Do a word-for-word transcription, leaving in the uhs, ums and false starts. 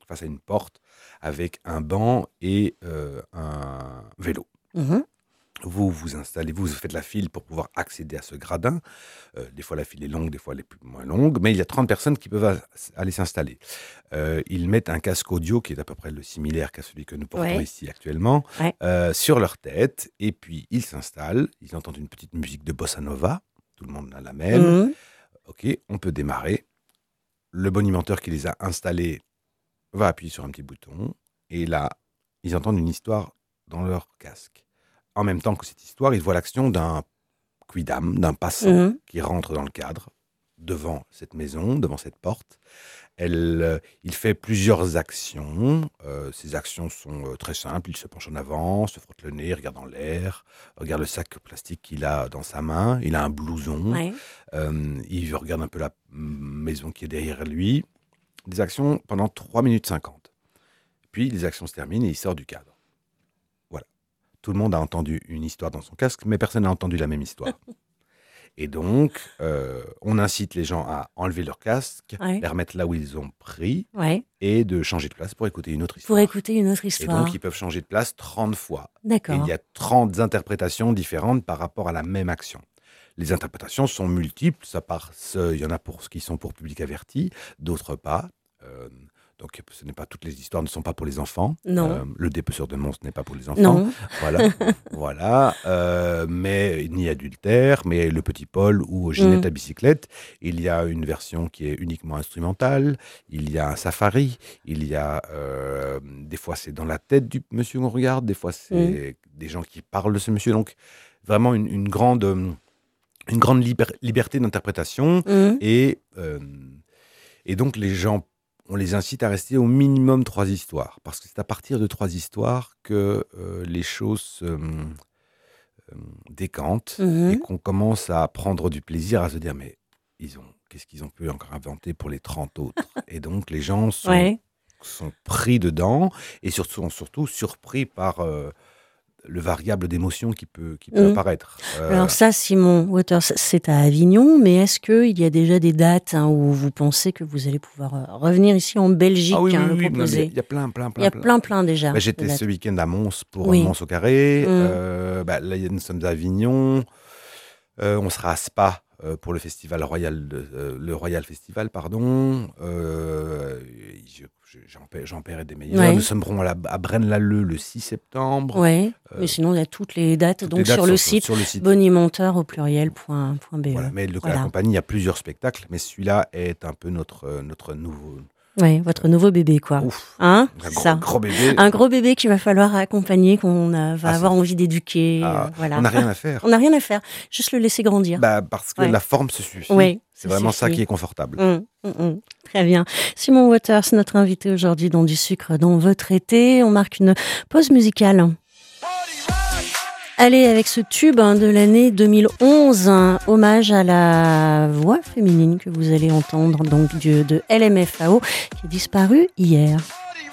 face à une porte avec un banc et euh, un vélo. Mhm. Vous vous installez, vous faites la file pour pouvoir accéder à ce gradin. Euh, des fois, la file est longue, des fois, elle est plus, moins longue. Mais il y a trente personnes qui peuvent a- aller s'installer. Euh, ils mettent un casque audio qui est à peu près le similaire qu'à celui que nous portons Ouais. ici actuellement Ouais. euh, sur leur tête. Et puis, ils s'installent. Ils entendent une petite musique de bossa nova. Tout le monde a la même. Mhm. OK, on peut démarrer. Le bonimenteur qui les a installés va appuyer sur un petit bouton. Et là, ils entendent une histoire dans leur casque. En même temps que cette histoire, ils voient l'action d'un quidam, d'un passant Mhm. qui rentre dans le cadre, devant cette maison, devant cette porte. Elle, euh, il fait plusieurs actions. Euh, ces actions sont euh, très simples. Il se penche en avant, se frotte le nez, regarde en l'air, regarde le sac plastique qu'il a dans sa main. Il a un blouson. Ouais. Euh, il regarde un peu la mm, maison qui est derrière lui. Des actions pendant trois minutes cinquante. Puis les actions se terminent et il sort du cadre. Voilà. Tout le monde a entendu une histoire dans son casque, mais personne n'a entendu la même histoire. Et donc, euh, on incite les gens à enlever leur casque, Ouais. les remettre là où ils ont pris, Ouais. et de changer de place pour écouter une autre Pour histoire. écouter une autre Et histoire. donc, ils peuvent changer de place trente fois. Et il D'accord. y a trente interprétations différentes par rapport à la même action. Les interprétations sont multiples. Ça part, ce- il y en a pour qui sont pour public averti, d'autres pas. Euh, donc, ce n'est pas toutes les histoires ne sont pas pour les enfants. Non. Euh, le dépeceur de monstres n'est pas pour les enfants. Non. Voilà, voilà. Euh, mais ni adultère, mais le petit Paul ou Ginette Mm. à bicyclette. Il y a une version qui est uniquement instrumentale. Il y a un safari. Il y a euh, des fois c'est dans la tête du monsieur qu'on regarde. Des fois c'est des gens qui parlent de ce monsieur. Donc vraiment une, une grande, euh, une grande liber- liberté d'interprétation. Mm. Et, euh, et donc les gens, on les incite à rester au minimum trois histoires. Parce que c'est à partir de trois histoires que euh, les choses se euh, décantent Mhm. et qu'on commence à prendre du plaisir, à se dire mais ils ont, qu'est-ce qu'ils ont pu encore inventer pour les trente autres. Et donc les gens sont, Ouais. sont pris dedans et surtout, sont surtout surpris par euh, le variable d'émotion qui peut, qui peut Mm. apparaître. Euh, Alors ça, Simon Waters, c'est à Avignon, mais est-ce qu'il y a déjà des dates hein, où vous pensez que vous allez pouvoir euh, revenir ici en Belgique ah oui, hein, oui, le oui, non, mais proposer? il y a plein, plein, Il y plein, a plein. plein, plein déjà Bah, de j'étais dates. ce week-end à Mons pour Oui. Mons au Carré. Mm. Euh, bah, là, nous sommes à Avignon. Euh, on sera à Spa euh, pour le festival Royal, de- euh, le Royal Festival, pardon. Euh, je- je- j'en, paie- j'en paierai des meilleurs. Ouais. Nous serons à, la- à Braine-l'Alleud le six septembre. Ouais. Euh, Mais sinon, il y a toutes les dates Toutes donc les dates sur sont le sur, site sur le site. bonimenteur au pluriel point, point be. Voilà. Mais le, la Voilà. compagnie, il y a plusieurs spectacles, mais celui-là est un peu notre, euh, notre nouveau. Ouais, votre nouveau bébé, quoi. Ouf, Hein? un C'est gros, ça. gros bébé. Un gros bébé qu'il va falloir accompagner, qu'on euh, va Ah, avoir c'est- envie d'éduquer. Ah, euh, voilà. On n'a rien à faire. On n'a rien à faire. Juste le laisser grandir. Bah, parce que Ouais. la forme se suffit. Oui, C'est vraiment ça suffit. qui est confortable. Hum, hum, hum. Très bien. Simon Waters, notre invité aujourd'hui dans Du sucre dans votre été. On marque une pause musicale. Allez, avec ce tube hein, de l'année deux mille onze, un hommage à la voix féminine que vous allez entendre donc de, de L M F A O qui est disparue hier.